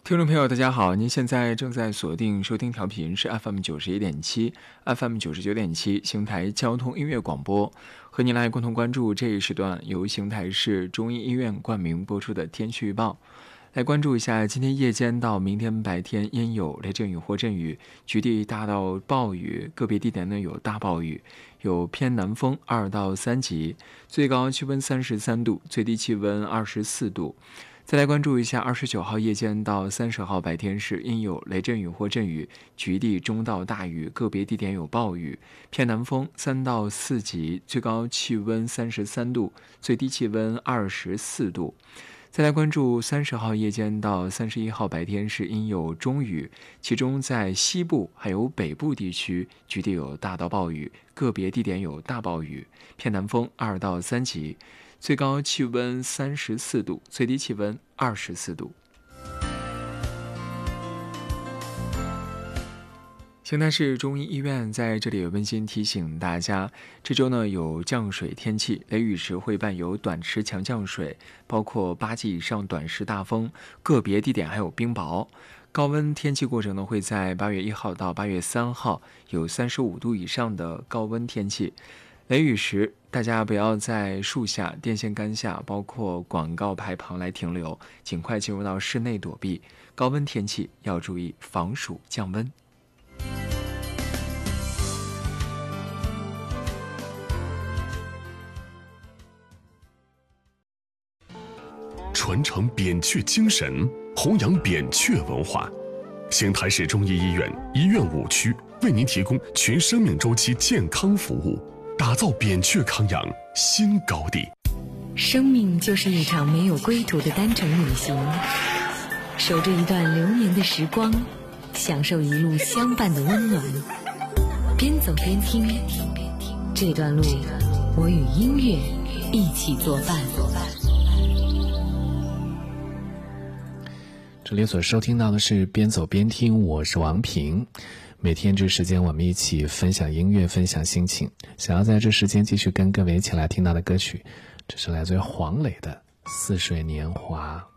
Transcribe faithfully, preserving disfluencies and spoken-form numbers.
听众朋友大家好，您现在正在锁定收听调频是 F M 九十一点七 F M 九十九点七邢台交通音乐广播，和您来共同关注这一时段由邢台市中医医院冠名播出的天气预报。来关注一下今天夜间到明天白天阴有雷阵雨或阵雨，局地大到暴雨，个别地点呢有大暴雨，有偏南风二到三级，最高气温三十三度，最低气温二十四度。再来关注一下二十九号夜间到三十号白天是阴有雷阵雨或阵雨，局地中到大雨，个别地点有暴雨，偏南风三到四级，最高气温三十三度，最低气温二十四度。再来关注三十号夜间到三十一号白天是阴有中雨，其中在西部还有北部地区局地有大到暴雨，个别地点有大暴雨，偏南风二到三级，最高气温三十四度，最低气温二十四度。邢台市中医医院在这里有温馨提醒大家，这周呢有降水天气，雷雨时会伴有短时强降水，包括八级以上短时大风，个别地点还有冰雹。高温天气过程呢会在八月一号到八月三号有三十五度以上的高温天气。雷雨时，大家不要在树下、电线杆下，包括广告牌旁来停留，尽快进入到室内躲避。高温天气要注意防暑降温。 传承扁鹊精神，弘扬扁鹊文化。邢台市中医医院医院五区为您提供全生命周期健康服务，打造扁鹊康养新高地。 生命就是一场没有归途的单程旅行，守着一段流年的时光，享受一路相伴的温暖。边走边听，这段路我与音乐一起作伴。 这里所收听到的是边走边听，我是王平。每天这时间我们一起分享音乐，分享心情。想要在这时间继续跟各位一起来听到的歌曲，这是来自于黄磊的《似水年华》。